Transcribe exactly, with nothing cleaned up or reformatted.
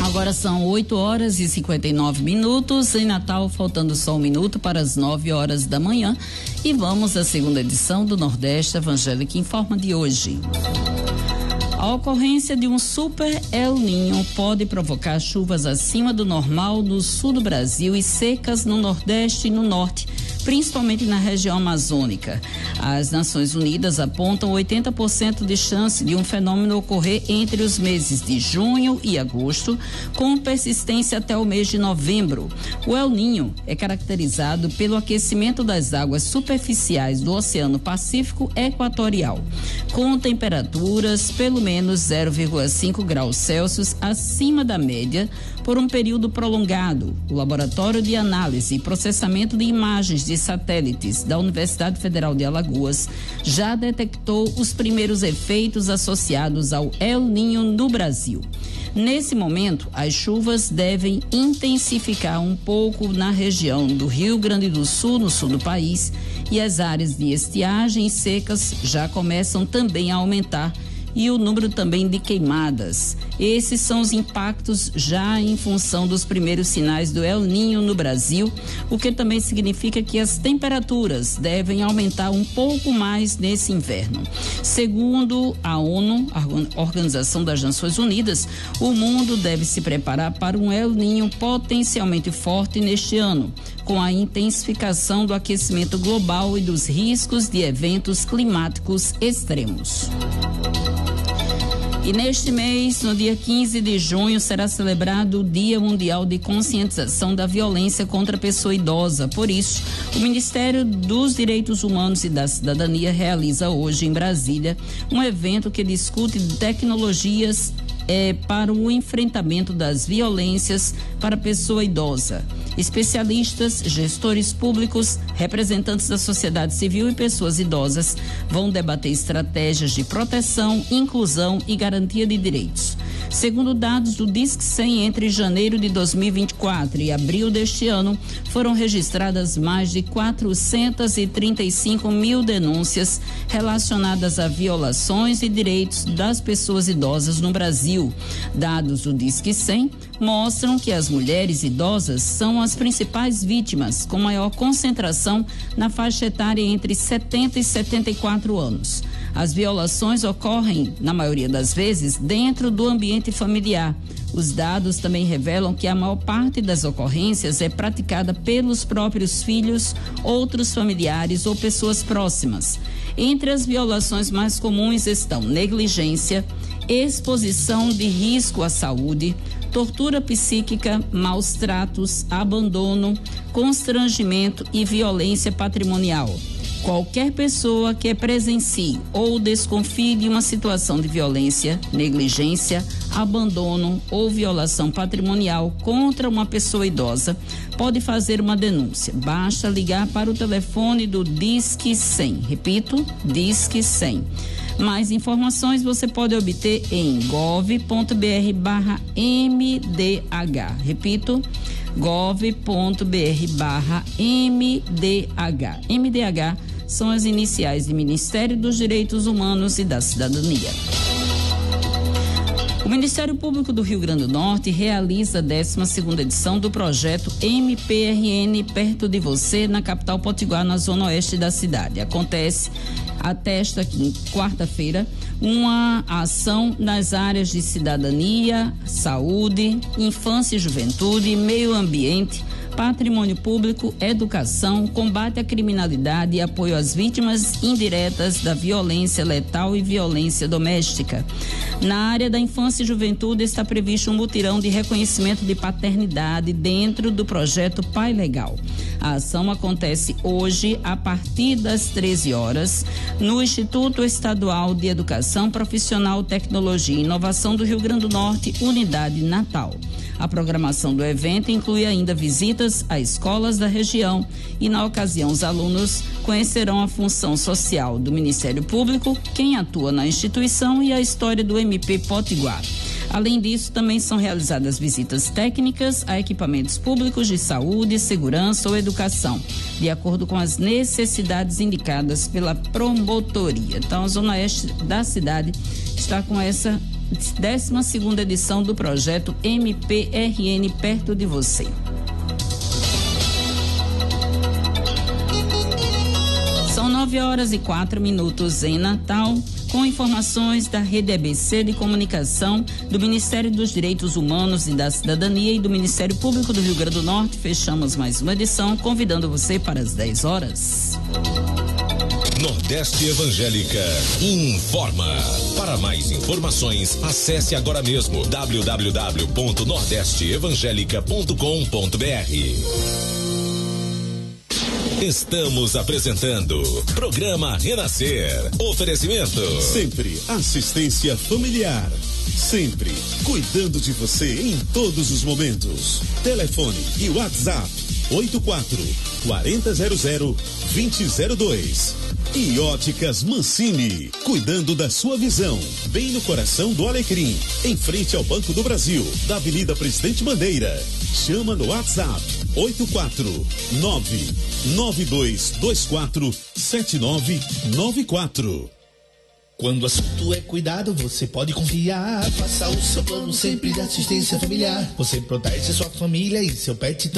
Agora são oito horas e cinquenta e nove minutos. Em Natal, faltando só um minuto para as nove horas da manhã. E vamos à segunda edição do Nordeste Evangélico Informa de hoje. A ocorrência de um super El Niño pode provocar chuvas acima do normal no sul do Brasil e secas no Nordeste e no Norte, principalmente na região amazônica. As Nações Unidas apontam oitenta por cento de chance de um fenômeno ocorrer entre os meses de junho e agosto, com persistência até o mês de novembro. O El Niño é caracterizado pelo aquecimento das águas superficiais do Oceano Pacífico Equatorial, com temperaturas pelo menos menos zero vírgula cinco graus Celsius acima da média por um período prolongado. O Laboratório de Análise e Processamento de Imagens de Satélites da Universidade Federal de Alagoas já detectou os primeiros efeitos associados ao El Niño no Brasil. Nesse momento, as chuvas devem intensificar um pouco na região do Rio Grande do Sul, no sul do país, e as áreas de estiagem e secas já começam também a aumentar, e o número também de queimadas. Esses são os impactos já em função dos primeiros sinais do El Niño no Brasil, o que também significa que as temperaturas devem aumentar um pouco mais nesse inverno. Segundo a ONU, a Organização das Nações Unidas, o mundo deve se preparar para um El Niño potencialmente forte neste ano, com a intensificação do aquecimento global e dos riscos de eventos climáticos extremos. E neste mês, no dia quinze de junho, será celebrado o Dia Mundial de Conscientização da Violência contra a Pessoa Idosa. Por isso, o Ministério dos Direitos Humanos e da Cidadania realiza hoje em Brasília um evento que discute tecnologias É, para o enfrentamento das violências para a pessoa idosa. Especialistas, gestores públicos, representantes da sociedade civil e pessoas idosas vão debater estratégias de proteção, inclusão e garantia de direitos. Segundo dados do Disque cem, entre janeiro de dois mil e vinte e quatro e abril deste ano, foram registradas mais de quatrocentos e trinta e cinco mil denúncias relacionadas a violações e direitos das pessoas idosas no Brasil. Dados do Disque cem mostram que as mulheres idosas são as principais vítimas, com maior concentração na faixa etária entre setenta e setenta e quatro anos. As violações ocorrem, na maioria das vezes, dentro do ambiente familiar. Os dados também revelam que a maior parte das ocorrências é praticada pelos próprios filhos, outros familiares ou pessoas próximas. Entre as violações mais comuns estão negligência, exposição de risco à saúde, tortura psíquica, maus tratos, abandono, constrangimento e violência patrimonial. Qualquer pessoa que presencie ou desconfie de uma situação de violência, negligência, abandono ou violação patrimonial contra uma pessoa idosa pode fazer uma denúncia. Basta ligar para o telefone do Disque cem. Repito, Disque cem. Mais informações você pode obter em gov.br barra MDH. Repito, gov.br barra MDH. M D H são as iniciais de Ministério dos Direitos Humanos e da Cidadania. O Ministério Público do Rio Grande do Norte realiza a décima segunda edição do projeto M P R N Perto de Você, na capital potiguar, na zona oeste da cidade. Acontece até esta quarta-feira uma ação nas áreas de cidadania, saúde, infância e juventude, meio ambiente, patrimônio público, educação, combate à criminalidade e apoio às vítimas indiretas da violência letal e violência doméstica. Na área da infância e juventude está previsto um mutirão de reconhecimento de paternidade dentro do projeto Pai Legal. A ação acontece hoje a partir das treze horas no Instituto Estadual de Educação Profissional, Tecnologia e Inovação do Rio Grande do Norte, Unidade Natal. A programação do evento inclui ainda visitas a escolas da região e, na ocasião, os alunos conhecerão a função social do Ministério Público, quem atua na instituição e a história do M P Potiguar. Além disso, também são realizadas visitas técnicas a equipamentos públicos de saúde, segurança ou educação, de acordo com as necessidades indicadas pela promotoria. Então, a zona oeste da cidade está com essa décima segunda edição do projeto M P R N perto de você. São nove horas e quatro minutos em Natal, com informações da Rede A B C de Comunicação, do Ministério dos Direitos Humanos e da Cidadania e do Ministério Público do Rio Grande do Norte. Fechamos mais uma edição, convidando você para as dez horas. Nordeste Evangélica informa. Para mais informações, acesse agora mesmo w w w ponto nordeste evangélica ponto com ponto b r. Estamos apresentando Programa Renascer. Oferecimento. Sempre assistência familiar. Sempre cuidando de você em todos os momentos. Telefone e WhatsApp oito quatro quatro zero zero dois zero zero dois. E Óticas Mancini, cuidando da sua visão, bem no coração do Alecrim, em frente ao Banco do Brasil, da Avenida Presidente Bandeira. Chama no WhatsApp oito quatro nove nove dois dois quatro sete nove nove quatro. Quando o assunto é cuidado, você pode confiar. Faça o seu plano sempre de assistência familiar. Você protege sua família e seu pet também.